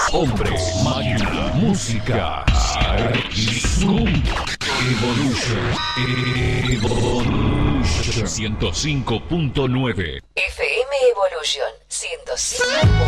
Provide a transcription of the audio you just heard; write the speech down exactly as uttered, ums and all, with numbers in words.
Hombre, máquina, música. Zoom. Evolution. Evolution. ciento cinco punto nueve. F M Evolution ciento cinco.